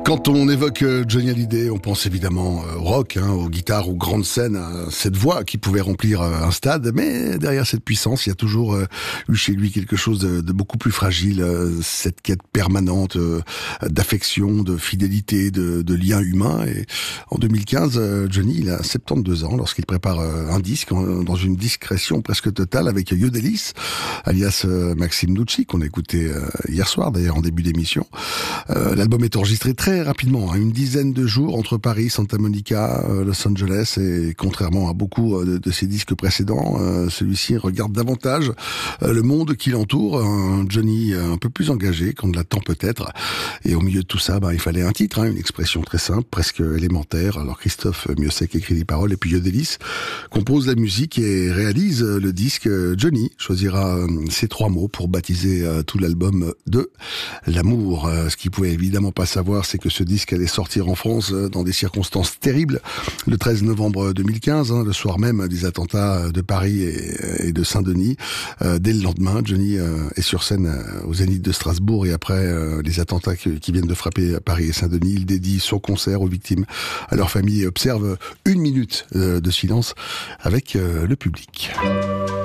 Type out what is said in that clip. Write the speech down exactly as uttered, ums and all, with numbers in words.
Quand on évoque Johnny Hallyday, on pense évidemment au rock, hein, aux guitares, aux grandes scènes, à cette voix qui pouvait remplir un stade. Mais derrière cette puissance, il y a toujours eu chez lui quelque chose de, de beaucoup plus fragile, cette quête permanente d'affection, de fidélité, de, de liens humains. Et en deux mille quinze, Johnny, il a soixante-douze ans lorsqu'il prépare un disque dans une discrétion presque totale avec Yodelis, alias Maxime Nucci, qu'on a écouté hier soir d'ailleurs en début d'émission. L'album est enregistré très rapidement, hein, une dizaine de jours entre Paris, Santa Monica, euh, Los Angeles, et contrairement à beaucoup de, de ses disques précédents, euh, celui-ci regarde davantage euh, le monde qui l'entoure, un Johnny un peu plus engagé qu'on ne l'attend peut-être, et au milieu de tout ça, bah, il fallait un titre, hein, une expression très simple, presque élémentaire. Alors Christophe Miossec écrit les paroles, et puis Yodelis compose la musique et réalise le disque. Johnny choisira ces trois mots pour baptiser euh, tout l'album de l'amour. Euh, ce qu'il pouvait évidemment pas savoir, c'est que ce disque allait sortir en France dans des circonstances terribles le treize novembre deux mille quinze, hein, le soir même des attentats de Paris et, et de Saint-Denis. Euh, dès le lendemain, Johnny euh, est sur scène au Zénith de Strasbourg, et après euh, les attentats qui, qui viennent de frapper Paris et Saint-Denis, il dédie son concert aux victimes, à leur famille, et observe une minute euh, de silence avec euh, le public.